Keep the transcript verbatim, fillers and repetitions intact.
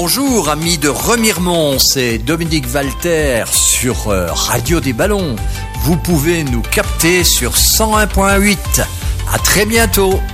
Bonjour amis de Remiremont, c'est Dominique Walter sur Radio des Ballons. Vous pouvez nous capter sur cent un virgule huit. À très bientôt.